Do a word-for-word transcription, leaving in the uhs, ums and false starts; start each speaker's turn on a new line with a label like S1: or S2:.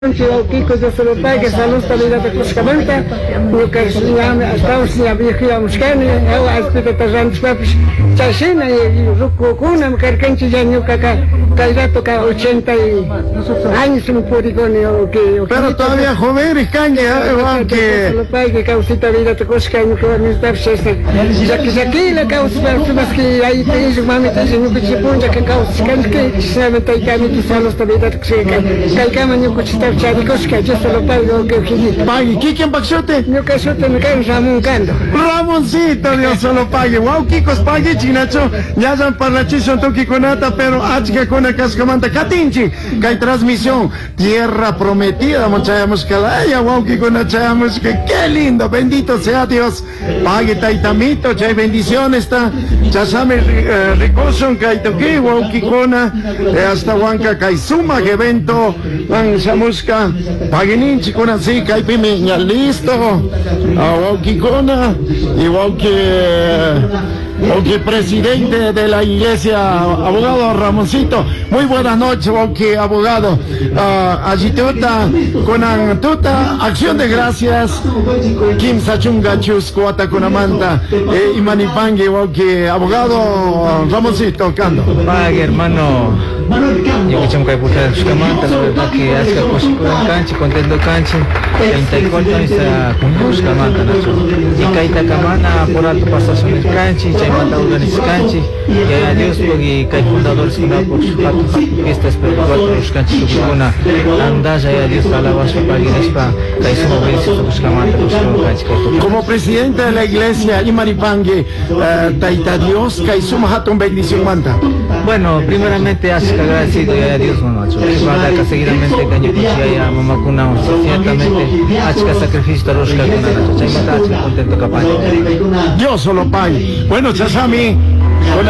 S1: Kiko de Solopai, que saludos para vida de Cuscamanta, o que estamos na Bíblia Muscani, eu acho que está já nos papos Chachina e o Rucuna, que quem já não caca, que já toca ochenta anos no Porigone, o que.
S2: Pero todavía joven y caña, aunque.
S1: Solopai, que causa vida de Cuscani, que vai estar chesta. Já que já que la causa, mas que aí tem o mami tem no que se punja que causa, que sabe tem que me saludos para vida de Cuscani, que que me custa Charicoska, yo solo pago que ojito.
S2: Pague, ¿qué en Paxote?
S1: Yo que soy me cae Ramón Cando.
S2: Ramoncito, Dios solo pague. Wow, Kikos pague, chinacho. Ya son para son toki conata, pero achka con la cascamanta. Catinchi, que hay transmisión. Tierra prometida, mochayamos calaya. Wow, Kiko nachayamos que qué lindo. Bendito sea Dios. Pague taitamito, chay bendición está. Chasame ricoson, que hay toki, wow, Kikona. Hasta Huanca, Kaizuma, que evento. Shamuska, Pagininchi con así, Caipimi, ya listo, a Kikona, igual que, que presidente de la iglesia, abogado Ramoncito. Muy buenas noches, que abogado. Uh, Agituta, con Antuta, acción de gracias, Kim Sachunga Chuscuata con Amanta, eh, y Manipangi, igual que abogado Ramoncito, Cando.
S3: Pague, hermano. Yo que chamo que puta Cuscamanta, la verdad que hace que pues con canchi, contento canchi, treinta y cuatro años con Cuscamanta, ¿no? Y caita camana por alto pasación el canchi, chay mata udanis canchi, y a Dios porque cay fundadores que por su pato fiestas pero cuatro los canchi su una andaya y a Dios a la base para ir spa, cay su movilidad Cuscamanta, Cuscamanta canchi.
S2: Como presidente de la iglesia Imaripangue, uh, taita Dios, cay su mahatón bendición manta.
S3: Bueno, primeramente hace que agradecido a Dios, mamá. Para que seguidamente caño que ya mamá cuna, ciertamente hace que sacrificio de los que con la noche, contento capaz.
S2: Dios solo pague. Bueno, Chasami.